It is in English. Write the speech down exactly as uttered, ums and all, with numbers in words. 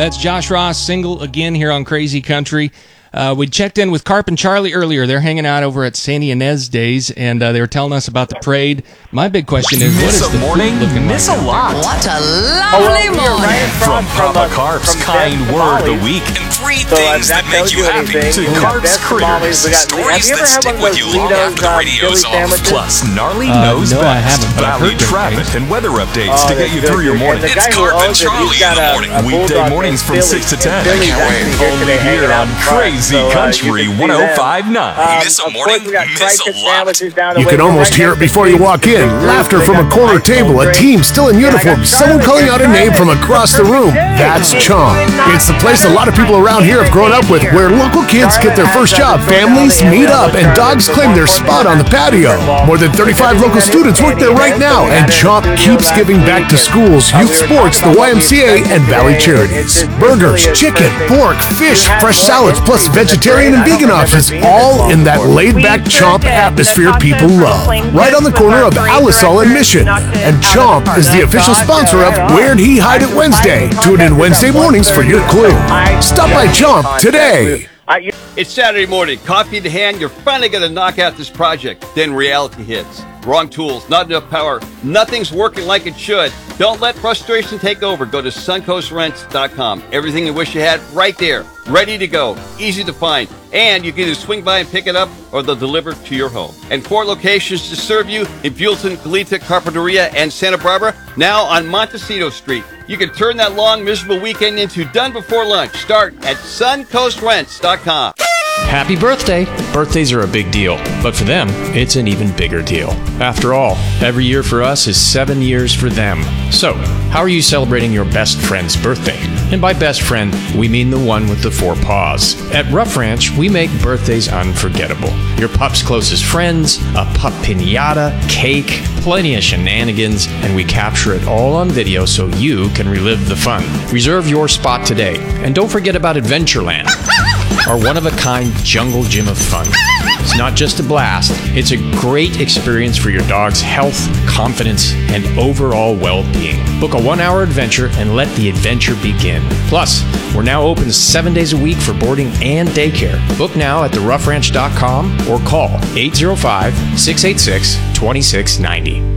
That's Josh Ross, single again here on Crazy Country. Uh, we checked in with Carp and Charlie earlier. They're hanging out over at Santa Ynez Days, and uh, they were telling us about the parade. My big question is, what is the morning? food looking Miss like? a lot. What a lovely morning. Right From from, Papa uh, Carp's from kind Best word of the Tamales. week and three So, uh, things that that make tells you you happy. anything. To Yeah. Carp's Best Tamales. Critters, We got- stories have you ever that had stick one of with those you long Lido's, after the uh, radio's Philly off. sandwiches? Plus, Gnarly Uh, knows no, I best. haven't, but I've Valley heard great traffic things. and weather updates Oh, to get it's you good, through your dude. morning. And the It's guy who Carp and owns it, Charlie he's got in the a- morning. a Weekday bulldog mornings named from Billy. six to ten. And Billy's actually here Only today here hanging out on in front. Crazy So, uh, Country you can see one oh them. five point nine. Um, Miss a of morning, course, we got miss Triton a lot. sandwiches down the You way. can We're almost right hear next it to before you Big walk in. Big Laughter They from a got corner nice table. cold A drinks. team still in And I uniform. got Someone Charlie calling and out a name Charlie. from across the room. That's Chomp. It's the place a lot of people around here have grown up with, where local kids get their first job, families meet up, and dogs claim their spot on the patio. More than thirty-five local students work there right now, and Chomp keeps giving back to schools, youth sports, the Y M C A, and Valley Charities. Burgers, chicken, pork, fish, fresh salads, plus vegetarian and vegan options, all in that laid-back Chomp atmosphere people love. Right on the corner of Alisol and Mission. And Chomp is the official sponsor of Where'd He Hide It Wednesday. Tune in Wednesday mornings for your clue. Stop by Chomp today. It's Saturday morning, coffee in hand, you're finally going to knock out this project. Then reality hits. Wrong tools, not enough power, nothing's working like it should. Don't let frustration take over. Go to suncoast rents dot com. Everything you wish you had right there, ready to go, easy to find. And you can either swing by and pick it up or they'll deliver to your home. And four locations to serve you in Buellton, Galita, Carpinteria, and Santa Barbara, now on Montecito Street. You can turn that long, miserable weekend into done before lunch. Start at suncoast rents dot com. Happy birthday! Birthdays are a big deal, but for them, it's an even bigger deal. After all, every year for us is seven years for them. So, how are you celebrating your best friend's birthday? And by best friend, we mean the one with the four paws. At Rough Ranch, we make birthdays unforgettable. Your pup's closest friends, a pup piñata, cake, plenty of shenanigans, and we capture it all on video so you can relive the fun. Reserve your spot today, and don't forget about Adventureland, our one-of-a-kind jungle gym of fun. It's not just a blast, it's a great experience for your dog's health, confidence, and overall well-being. Book a one-hour adventure and let the adventure begin. Plus, we're now open seven days a week for boarding and daycare. Book now at the rough ranch dot com or call eight zero five, six eight six, two six nine zero.